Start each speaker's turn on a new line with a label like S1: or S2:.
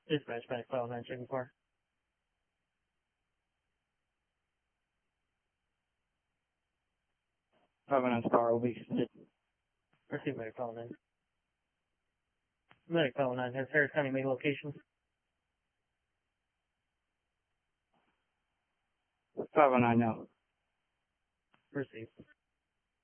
S1: Dispatch back file 9 checking for.
S2: Provenance car will be submitted.
S1: Receive medic file 9. Medic file 9 has Harris County main location.
S2: 509 now.
S1: Received.